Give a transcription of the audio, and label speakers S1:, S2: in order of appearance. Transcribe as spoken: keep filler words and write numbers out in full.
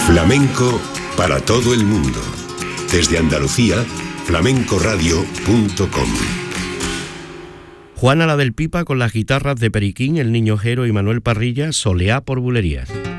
S1: Flamenco para todo el mundo. Desde Andalucía, flamenco radio punto com.
S2: Juana la del Pipa con las guitarras de Periquín, El Niño Jero y Manuel Parrilla, Soleá por Bulerías.